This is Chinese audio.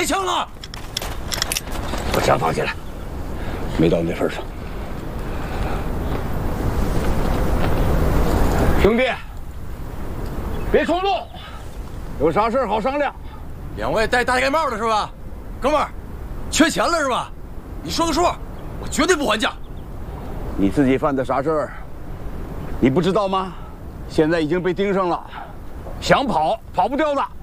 开枪了！ 把枪放下来，没到那份上。兄弟，别冲动，有啥事好商量。 两位戴大盖帽的是吧？哥们儿，缺钱了是吧？你说个数，我绝对不还价。 你自己犯的啥事儿？你不知道吗？现在已经被盯上了，想跑跑不掉的。